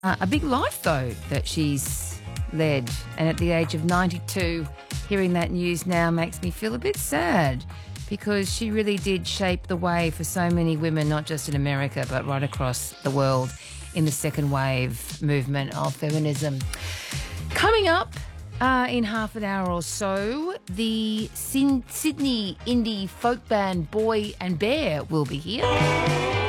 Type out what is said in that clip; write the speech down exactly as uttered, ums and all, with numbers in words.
Uh, a big life, though, that she's led. And at the age of ninety-two, hearing that news now makes me feel a bit sad because she really did shape the way for so many women, not just in America, but right across the world in the second wave movement of feminism. Coming up uh, in half an hour or so, the Sin- Sydney indie folk band Boy and Bear will be here.